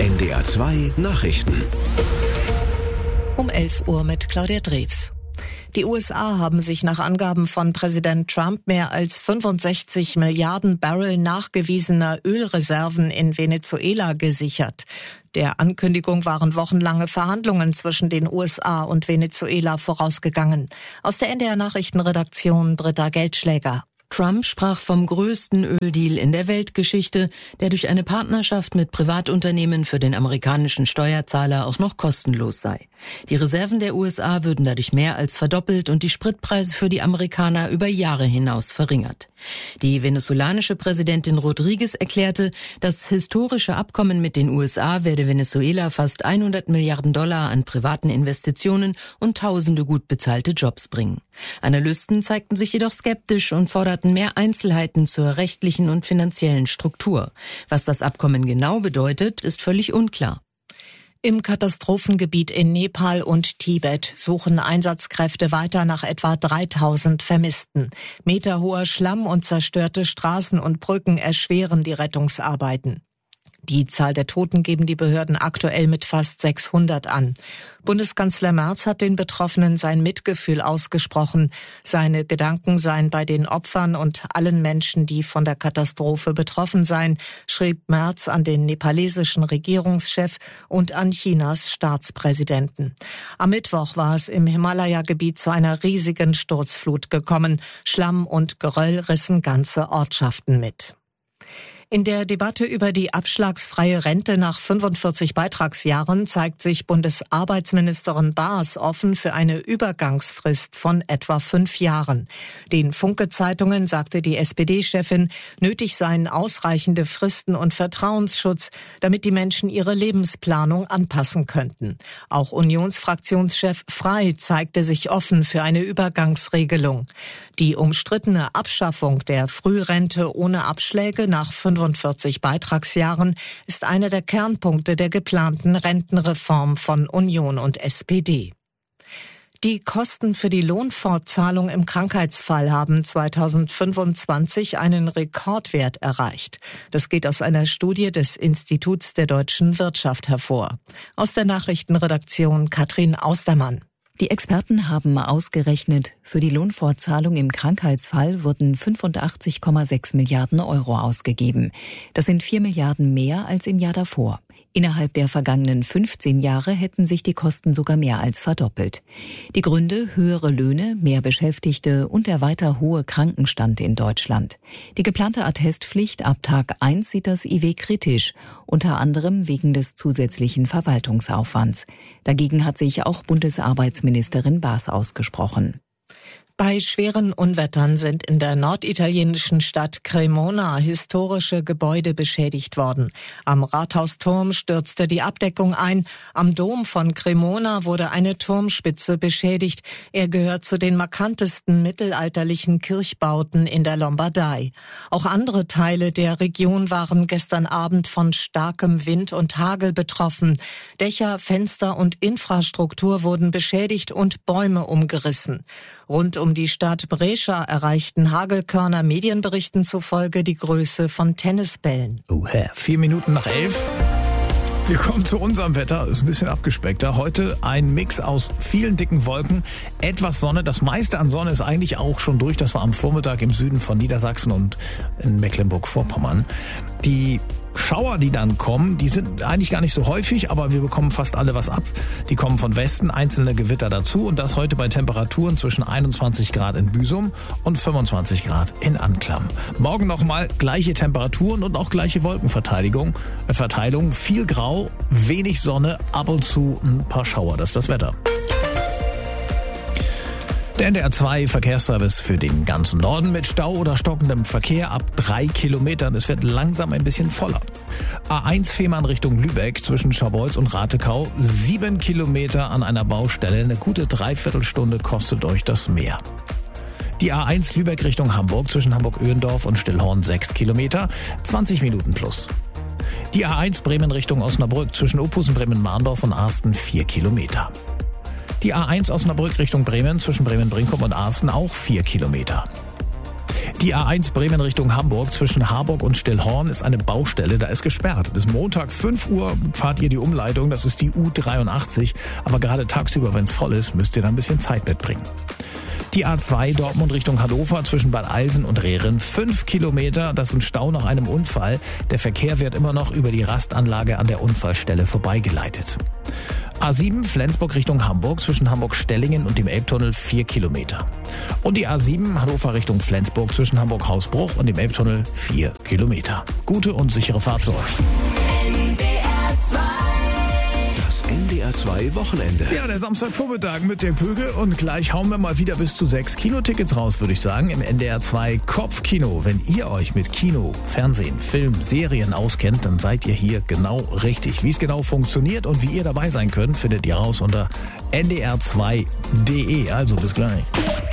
NDR 2 Nachrichten. Um 11 Uhr mit Claudia Drews. Die USA haben sich nach Angaben von Präsident Trump mehr als 65 Milliarden Barrel nachgewiesener Ölreserven in Venezuela gesichert. Der Ankündigung waren wochenlange Verhandlungen zwischen den USA und Venezuela vorausgegangen. Aus der NDR Nachrichtenredaktion Britta Geldschläger. Trump sprach vom größten Öldeal in der Weltgeschichte, der durch eine Partnerschaft mit Privatunternehmen für den amerikanischen Steuerzahler auch noch kostenlos sei. Die Reserven der USA würden dadurch mehr als verdoppelt und die Spritpreise für die Amerikaner über Jahre hinaus verringert. Die venezolanische Präsidentin Rodriguez erklärte, das historische Abkommen mit den USA werde Venezuela fast 100 Milliarden Dollar an privaten Investitionen und tausende gut bezahlte Jobs bringen. Analysten zeigten sich jedoch skeptisch und forderten mehr Einzelheiten zur rechtlichen und finanziellen Struktur. Was das Abkommen genau bedeutet, ist völlig unklar. Im Katastrophengebiet in Nepal und Tibet suchen Einsatzkräfte weiter nach etwa 3000 Vermissten. Meterhoher Schlamm und zerstörte Straßen und Brücken erschweren die Rettungsarbeiten. Die Zahl der Toten geben die Behörden aktuell mit fast 600 an. Bundeskanzler Merz hat den Betroffenen sein Mitgefühl ausgesprochen. Seine Gedanken seien bei den Opfern und allen Menschen, die von der Katastrophe betroffen seien, schrieb Merz an den nepalesischen Regierungschef und an Chinas Staatspräsidenten. Am Mittwoch war es im Himalaya-Gebiet zu einer riesigen Sturzflut gekommen. Schlamm und Geröll rissen ganze Ortschaften mit. In der Debatte über die abschlagsfreie Rente nach 45 Beitragsjahren zeigt sich Bundesarbeitsministerin Baas offen für eine Übergangsfrist von etwa 5 Jahren. Den Funke-Zeitungen sagte die SPD-Chefin, nötig seien ausreichende Fristen und Vertrauensschutz, damit die Menschen ihre Lebensplanung anpassen könnten. Auch Unionsfraktionschef Frey zeigte sich offen für eine Übergangsregelung. Die umstrittene Abschaffung der Frührente ohne Abschläge nach 45 Beitragsjahren ist einer der Kernpunkte der geplanten Rentenreform von Union und SPD. Die Kosten für die Lohnfortzahlung im Krankheitsfall haben 2025 einen Rekordwert erreicht. Das geht aus einer Studie des Instituts der deutschen Wirtschaft hervor. Aus der Nachrichtenredaktion Katrin Austermann. Die Experten haben ausgerechnet, für die Lohnfortzahlung im Krankheitsfall wurden 85,6 Milliarden Euro ausgegeben. Das sind 4 Milliarden mehr als im Jahr davor. Innerhalb der vergangenen 15 Jahre hätten sich die Kosten sogar mehr als verdoppelt. Die Gründe: höhere Löhne, mehr Beschäftigte und der weiter hohe Krankenstand in Deutschland. Die geplante Attestpflicht ab Tag 1 sieht das IW kritisch, unter anderem wegen des zusätzlichen Verwaltungsaufwands. Dagegen hat sich auch Bundesarbeitsministerin Baas ausgesprochen. Bei schweren Unwettern sind in der norditalienischen Stadt Cremona historische Gebäude beschädigt worden. Am Rathausturm stürzte die Abdeckung ein. Am Dom von Cremona wurde eine Turmspitze beschädigt. Er gehört zu den markantesten mittelalterlichen Kirchbauten in der Lombardei. Auch andere Teile der Region waren gestern Abend von starkem Wind und Hagel betroffen. Dächer, Fenster und Infrastruktur wurden beschädigt und Bäume umgerissen. Rund um die Stadt Brescia erreichten Hagelkörner Medienberichten zufolge die Größe von Tennisbällen. 4 Minuten nach 11. Wir kommen zu unserem Wetter, ist ein bisschen abgespeckter. Heute ein Mix aus vielen dicken Wolken, etwas Sonne. Das meiste an Sonne ist eigentlich auch schon durch. Das war am Vormittag im Süden von Niedersachsen und in Mecklenburg-Vorpommern. Die Schauer, die dann kommen, die sind eigentlich gar nicht so häufig, aber wir bekommen fast alle was ab. Die kommen von Westen, einzelne Gewitter dazu und das heute bei Temperaturen zwischen 21 Grad in Büsum und 25 Grad in Anklam. Morgen nochmal gleiche Temperaturen und auch gleiche Wolkenverteilung. Viel Grau, wenig Sonne, ab und zu ein paar Schauer. Das ist das Wetter. Der NDR 2 Verkehrsservice für den ganzen Norden mit Stau oder stockendem Verkehr ab 3 Kilometern. Es wird langsam ein bisschen voller. A1 Fehmarn Richtung Lübeck zwischen Scharbeutz und Ratekau. 7 Kilometer an einer Baustelle. Eine gute Dreiviertelstunde kostet euch das mehr. Die A1 Lübeck Richtung Hamburg zwischen Hamburg-Öhendorf und Stillhorn 6 Kilometer. 20 Minuten plus. Die A1 Bremen Richtung Osnabrück zwischen Ophusen, Bremen-Mahndorf und Arsten 4 Kilometer. Die A1 Osnabrück Richtung Bremen zwischen Bremen-Brinkum und Arsten auch 4 Kilometer. Die A1 Bremen Richtung Hamburg zwischen Harburg und Stillhorn ist eine Baustelle, da ist gesperrt. Bis Montag 5 Uhr fahrt ihr die Umleitung, das ist die U83. Aber gerade tagsüber, wenn es voll ist, müsst ihr da ein bisschen Zeit mitbringen. Die A2 Dortmund Richtung Hannover zwischen Bad Eilsen und Rehren. 5 Kilometer, das ist ein Stau nach einem Unfall. Der Verkehr wird immer noch über die Rastanlage an der Unfallstelle vorbeigeleitet. A7 Flensburg Richtung Hamburg zwischen Hamburg-Stellingen und dem Elbtunnel 4 Kilometer. Und die A7 Hannover Richtung Flensburg zwischen Hamburg-Hausbruch und dem Elbtunnel 4 Kilometer. Gute und sichere Fahrt für euch. Das NDR 2 Wochenende. Ja, der Samstagvormittag mit der Pöge und gleich hauen wir mal wieder bis zu 6 Kinotickets raus, würde ich sagen, im NDR 2 Kopfkino. Wenn ihr euch mit Kino, Fernsehen, Film, Serien auskennt, dann seid ihr hier genau richtig. Wie es genau funktioniert und wie ihr dabei sein könnt, findet ihr raus unter ndr2.de. Also bis gleich.